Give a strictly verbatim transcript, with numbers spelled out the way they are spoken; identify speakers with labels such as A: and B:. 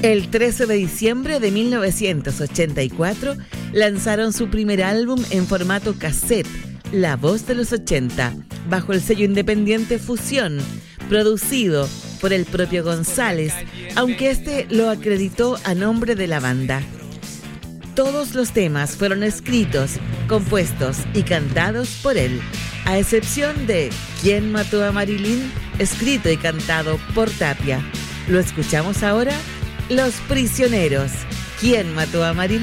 A: El trece de diciembre de mil novecientos ochenta y cuatro lanzaron su primer álbum en formato cassette, La Voz de los ochenta, bajo el sello independiente Fusión, producido por el propio González, aunque este lo acreditó a nombre de la banda. Todos los temas fueron escritos, compuestos y cantados por él, a excepción de ¿Quién mató a Marilyn?, escrito y cantado por Tapia. ¿Lo escuchamos ahora? Los Prisioneros. ¿Quién mató a Marilyn?